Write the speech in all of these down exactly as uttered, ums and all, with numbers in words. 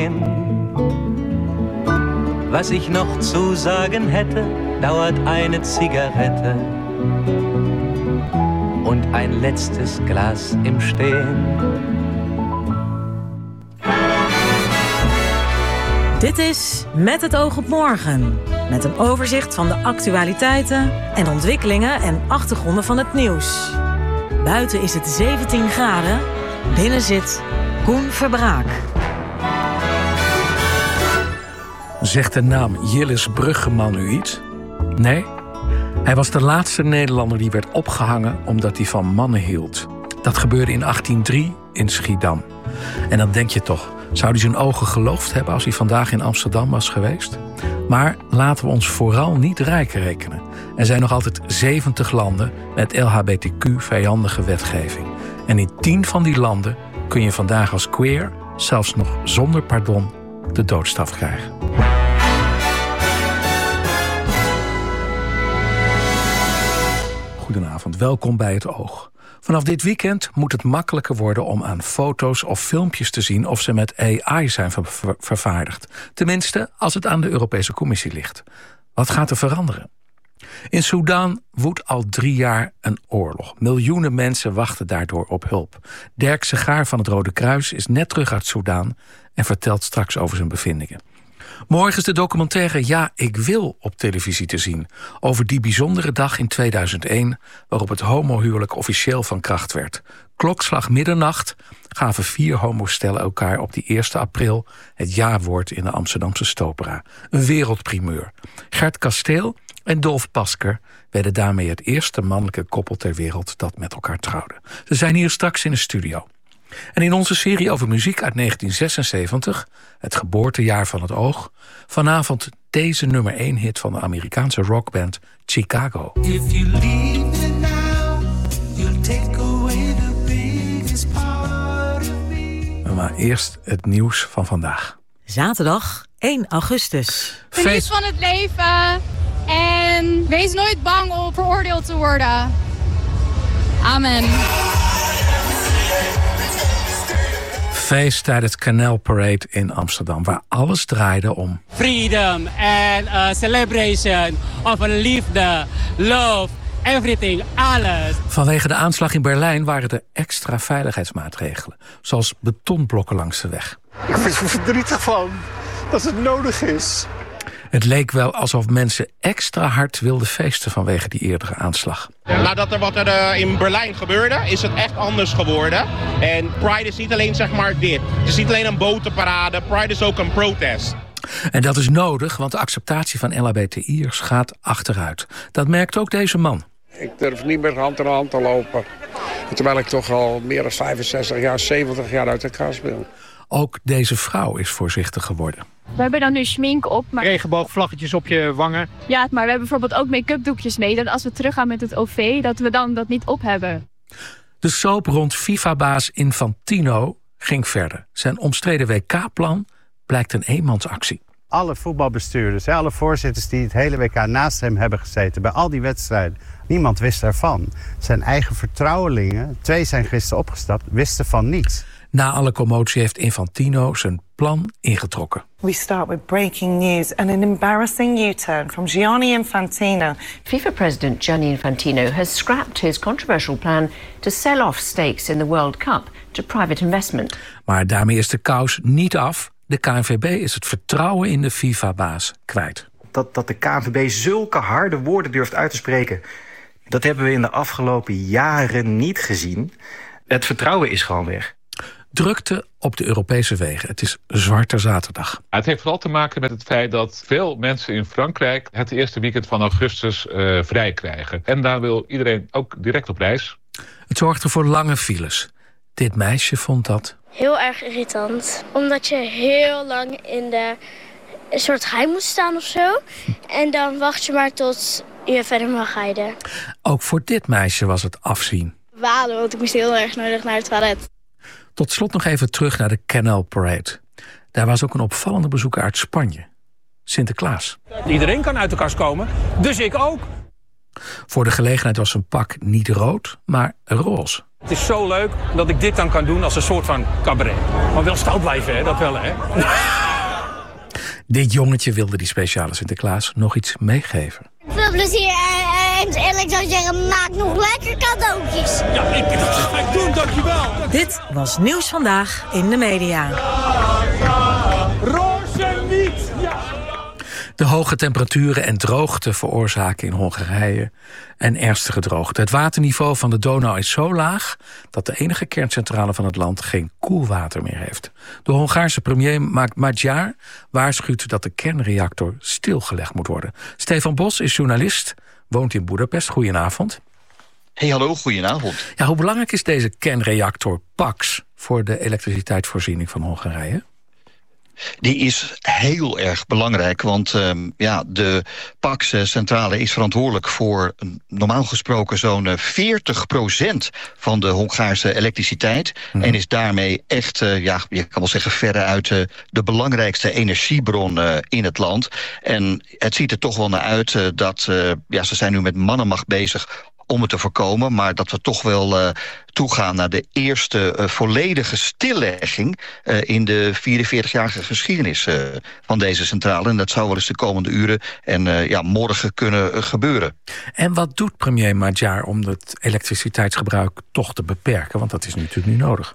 Was ich noch zu sagen hätte, dauert eine Zigarette und ein letztes Glas im Stehen. Dit is Met het oog op morgen. Met een overzicht van de actualiteiten en ontwikkelingen en achtergronden van het nieuws. Buiten is het zeventien graden. Binnen zit Koen Verbraak. Zegt de naam Jillis Bruggeman u iets? Nee? Hij was de laatste Nederlander die werd opgehangen omdat hij van mannen hield. Dat gebeurde in achttien drie in Schiedam. En dan denk je toch, zou hij zijn ogen geloofd hebben als hij vandaag in Amsterdam was geweest? Maar laten we ons vooral niet rijk rekenen. Er zijn nog altijd zeventig landen met L H B T Q-vijandige wetgeving. En in tien van die landen kun je vandaag als queer, zelfs nog zonder pardon, de doodstraf krijgen. Goedenavond, welkom bij Het Oog. Vanaf dit weekend moet het makkelijker worden om aan foto's of filmpjes te zien of ze met A I zijn ver- ver- vervaardigd. Tenminste, als het aan de Europese Commissie ligt. Wat gaat er veranderen? In Soedan woedt al drie jaar een oorlog. Miljoenen mensen wachten daardoor op hulp. Dirk Segaar van het Rode Kruis is net terug uit Soedan en vertelt straks over zijn bevindingen. Morgen is de documentaire Ja, ik wil op televisie te zien. Over die bijzondere dag in tweeduizend één... waarop het homohuwelijk officieel van kracht werd. Klokslag middernacht gaven vier homostellen elkaar op die eerste april... het ja-woord in de Amsterdamse Stopera. Een wereldprimeur. Gert Kasteel en Dolf Pasker werden daarmee het eerste mannelijke koppel ter wereld dat met elkaar trouwde. Ze zijn hier straks in de studio. En in onze serie over muziek uit negentien zesenzeventig, het geboortejaar van het oog, vanavond deze nummer één hit van de Amerikaanse rockband Chicago. If you leave me now, you'll take away the biggest part of me. Maar eerst het nieuws van vandaag. Zaterdag één augustus. Geniet van het leven en wees nooit bang om veroordeeld te worden. Amen. Feest tijdens Canal Parade in Amsterdam, waar alles draaide om freedom and uh, celebration of a liefde, love, everything, alles. Vanwege de aanslag in Berlijn waren er extra veiligheidsmaatregelen, zoals betonblokken langs de weg. Ik vind er verdrietig van dat het nodig is. Het leek wel alsof mensen extra hard wilden feesten vanwege die eerdere aanslag. Nadat er wat er uh, in Berlijn gebeurde, is het echt anders geworden. En Pride is niet alleen zeg maar dit. Het is niet alleen een botenparade, Pride is ook een protest. En dat is nodig, want de acceptatie van L H B T I'ers gaat achteruit. Dat merkt ook deze man. Ik durf niet meer hand in hand te lopen. Terwijl ik toch al meer dan vijfenzestig jaar, zeventig jaar uit de kast ben. Ook deze vrouw is voorzichtig geworden. We hebben dan nu schmink op. Maar... regenboogvlaggetjes op je wangen. Ja, maar we hebben bijvoorbeeld ook make-up doekjes mee. Dat als we teruggaan met het O V, dat we dan dat niet op hebben. De soap rond FIFA-baas Infantino ging verder. Zijn omstreden W K-plan blijkt een eenmansactie. Alle voetbalbestuurders, alle voorzitters die het hele W K naast hem hebben gezeten... bij al die wedstrijden, niemand wist ervan. Zijn eigen vertrouwelingen, twee zijn gisteren opgestapt, wisten van niets. Na alle commotie heeft Infantino zijn plan ingetrokken. We start with breaking news and an embarrassing U-turn from Gianni Infantino. FIFA President Gianni Infantino has scrapped his controversial plan to sell off stakes in the World Cup to private investment. Maar daarmee is de kous niet af. De K N V B is het vertrouwen in de FIFA-baas kwijt. Dat, dat de K N V B zulke harde woorden durft uit te spreken, dat hebben we in de afgelopen jaren niet gezien. Het vertrouwen is gewoon weg. Drukte op de Europese wegen. Het is Zwarte Zaterdag. Het heeft vooral te maken met het feit dat veel mensen in Frankrijk het eerste weekend van augustus uh, vrij krijgen. En daar wil iedereen ook direct op reis. Het zorgde voor lange files. Dit meisje vond dat heel erg irritant. Omdat je heel lang in de een soort rij moet staan of zo. En dan wacht je maar tot je verder mag rijden. Ook voor dit meisje was het afzien. Balen, want ik moest heel erg nodig naar het toilet. Tot slot nog even terug naar de Canal Parade. Daar was ook een opvallende bezoeker uit Spanje. Sinterklaas. Iedereen kan uit de kast komen, dus ik ook. Voor de gelegenheid was zijn pak niet rood, maar roze. Het is zo leuk dat ik dit dan kan doen als een soort van cabaret. Maar wel stout blijven, hè? Dat wel, hè? Dit jongetje wilde die speciale Sinterklaas nog iets meegeven. Veel plezier en, en ik zou zeggen, maak nog lekker cadeautjes. Ja, ik, dat ga ik doen, dankjewel. Dit was Nieuws Vandaag in de media. Roze niet! Ja. De hoge temperaturen en droogte veroorzaken in Hongarije een ernstige droogte. Het waterniveau van de Donau is zo laag dat de enige kerncentrale van het land geen koelwater meer heeft. De Hongaarse premier Magyar waarschuwt dat de kernreactor stilgelegd moet worden. Stefan Bos is journalist, woont in Boedapest. Goedenavond. Hey, hallo, goedenavond. Ja, hoe belangrijk is deze kernreactor Paks voor de elektriciteitsvoorziening van Hongarije? Die is heel erg belangrijk, want um, ja, de Paks-centrale is verantwoordelijk voor normaal gesproken zo'n veertig procent van de Hongaarse elektriciteit. Mm. En is daarmee echt, uh, ja, je kan wel zeggen, veruit uh, de belangrijkste energiebron uh, in het land. En het ziet er toch wel naar uit uh, dat, uh, ja, ze zijn nu met mannenmacht bezig om het te voorkomen, maar dat we toch wel uh, toegaan naar de eerste uh, volledige stillegging uh, in de vierenveertigjarige geschiedenis uh, van deze centrale. En dat zou wel eens de komende uren en uh, ja, morgen kunnen uh, gebeuren. En wat doet premier Magyar om het elektriciteitsgebruik toch te beperken? Want dat is natuurlijk nu nodig.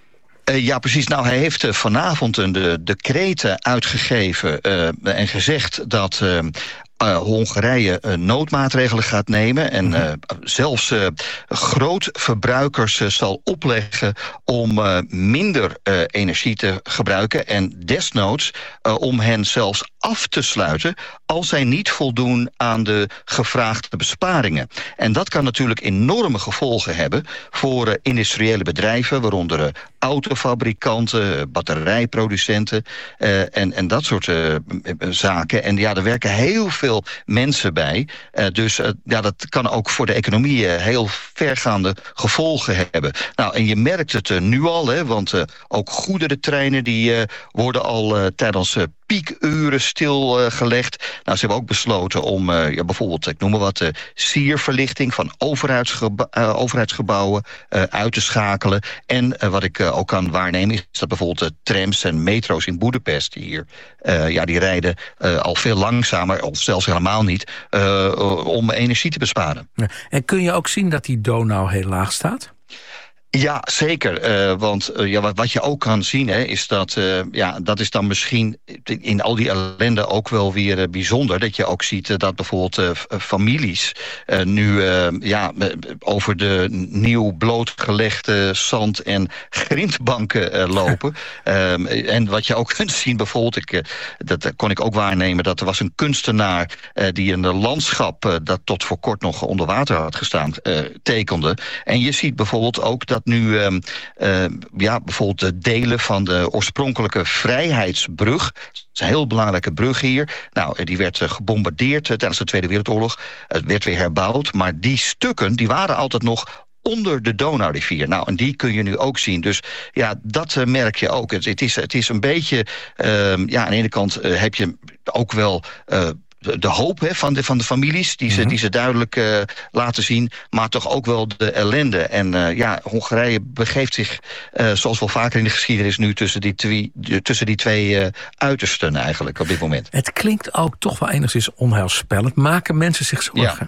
Uh, ja, precies. Nou, hij heeft uh, vanavond een de decreten uitgegeven uh, en gezegd dat Uh, Uh, Hongarije uh, noodmaatregelen gaat nemen en uh, zelfs uh, grootverbruikers uh, zal opleggen om uh, minder uh, energie te gebruiken en desnoods uh, om hen zelfs af te sluiten als zij niet voldoen aan de gevraagde besparingen. En dat kan natuurlijk enorme gevolgen hebben voor uh, industriële bedrijven, waaronder uh, autofabrikanten, uh, batterijproducenten uh, en, en dat soort uh, zaken. En ja, er werken heel veel mensen bij. Uh, dus uh, ja, dat kan ook voor de economie uh, heel vergaande gevolgen hebben. Nou, en je merkt het uh, nu al, hè, want uh, ook goederentreinen die uh, worden al uh, tijdens uh, piekuren stilgelegd. Uh, nou, ze hebben ook besloten om uh, ja, bijvoorbeeld, ik noem maar wat, uh, sierverlichting van overheidsgeba- uh, overheidsgebouwen uh, uit te schakelen. En uh, wat ik uh, ook kan waarnemen is dat bijvoorbeeld uh, trams en metro's in Boedapest hier, uh, ja, die rijden uh, al veel langzamer, of zelfs helemaal niet, uh, om energie te besparen. Ja. En kun je ook zien dat die Donau heel laag staat? Ja, zeker. Uh, want uh, ja, wat, wat je ook kan zien, hè, is dat uh, ja, dat is dan misschien in al die ellende ook wel weer uh, bijzonder. Dat je ook ziet uh, dat bijvoorbeeld uh, families uh, nu uh, ja, over de nieuw blootgelegde zand- en grindbanken uh, lopen. um, en wat je ook kunt zien, bijvoorbeeld, ik, uh, dat kon ik ook waarnemen, dat er was een kunstenaar uh, die een landschap uh, dat tot voor kort nog onder water had gestaan, uh, tekende. En je ziet bijvoorbeeld ook dat nu uh, uh, ja, bijvoorbeeld de delen van de oorspronkelijke Vrijheidsbrug, dat is een heel belangrijke brug hier, nou, die werd uh, gebombardeerd uh, tijdens de Tweede Wereldoorlog. Het werd weer herbouwd, maar die stukken die waren altijd nog onder de Donaurivier. Nou, en die kun je nu ook zien. Dus ja, dat uh, merk je ook. Het, het, is, het is een beetje, uh, ja, aan de ene kant uh, heb je ook wel Uh, De, de hoop hè, van, de, van de families, die ze, mm-hmm. die ze duidelijk uh, laten zien, maar toch ook wel de ellende. En uh, ja, Hongarije begeeft zich, uh, zoals wel vaker in de geschiedenis nu, tussen die twee, tussen die twee uh, uitersten eigenlijk op dit moment. Het klinkt ook toch wel enigszins onheilspellend. Maken mensen zich zorgen? Ja.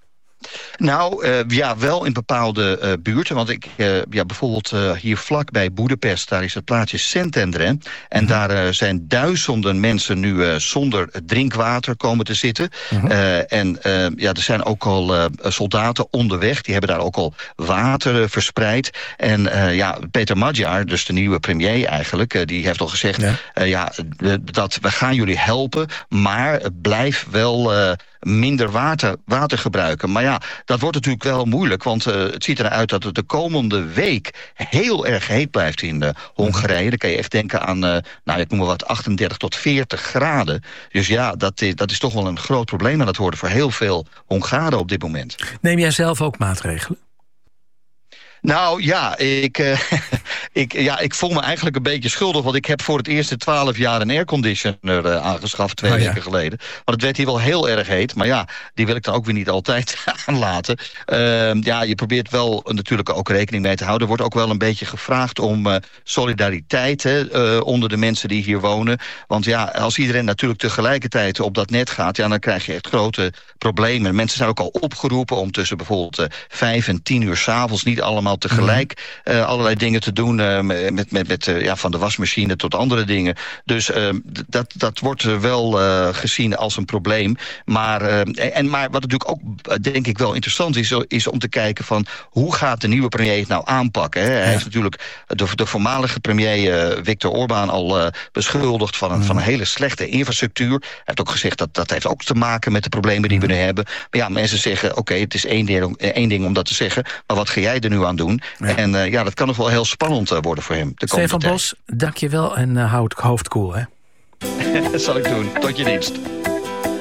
Nou, uh, ja, wel in bepaalde uh, buurten. Want ik, uh, ja, bijvoorbeeld uh, hier vlak bij Boedapest, daar is het plaatsje Szentendre. En mm-hmm. daar uh, zijn duizenden mensen nu uh, zonder drinkwater komen te zitten. Mm-hmm. Uh, en uh, ja, er zijn ook al uh, soldaten onderweg. Die hebben daar ook al water uh, verspreid. En uh, ja, Peter Magyar, dus de nieuwe premier eigenlijk, uh, die heeft al gezegd, ja, uh, ja dat we gaan jullie helpen, maar blijf wel Uh, minder water, water gebruiken. Maar ja, dat wordt natuurlijk wel moeilijk, want uh, het ziet eruit dat het de komende week heel erg heet blijft in uh, Hongarije. Dan kan je echt denken aan, uh, nou, ik noem maar wat, achtendertig tot veertig graden. Dus ja, dat is, dat is toch wel een groot probleem aan het worden voor heel veel Hongaren op dit moment. Neem jij zelf ook maatregelen? Nou ja ik, uh, ik, ja, ik voel me eigenlijk een beetje schuldig. Want ik heb voor het eerst in twaalf jaar een airconditioner uh, aangeschaft. Twee oh, ja. weken geleden. Want het werd hier wel heel erg heet. Maar ja, die wil ik dan ook weer niet altijd aanlaten. Uh, ja, je probeert wel natuurlijk ook rekening mee te houden. Er wordt ook wel een beetje gevraagd om uh, solidariteit hè, uh, onder de mensen die hier wonen. Want ja, als iedereen natuurlijk tegelijkertijd op dat net gaat, ja, dan krijg je echt grote problemen. Mensen zijn ook al opgeroepen om tussen bijvoorbeeld uh, vijf en tien uur 's avonds niet allemaal tegelijk uh, allerlei dingen te doen. Uh, met, met, met, uh, ja, van de wasmachine tot andere dingen. Dus uh, dat, dat wordt uh, wel uh, gezien als een probleem. Maar, uh, en, maar wat natuurlijk ook uh, denk ik wel interessant is, is om te kijken van hoe gaat de nieuwe premier het nou aanpakken. Hè? Hij ja. heeft natuurlijk de, de voormalige premier uh, Viktor Orbán al uh, beschuldigd van een, mm. van een hele slechte infrastructuur. Hij heeft ook gezegd dat dat heeft ook te maken met de problemen die we nu hebben. Maar ja, mensen zeggen, oké, okay, het is één ding, één ding om dat te zeggen, maar wat ga jij er nu aan doen? Ja. En uh, ja, dat kan nog wel heel spannend uh, worden voor hem. Stefan Bos, dank je wel en uh, houd het hoofd koel, hè? Dat zal ik doen. Tot je dienst.